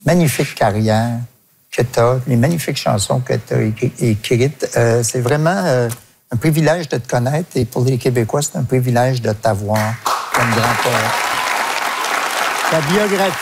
magnifique carrière que tu as, les magnifiques chansons que tu as écrites. C'est vraiment un privilège de te connaître et pour les Québécois, c'est un privilège de t'avoir comme grand poète. Ta biographie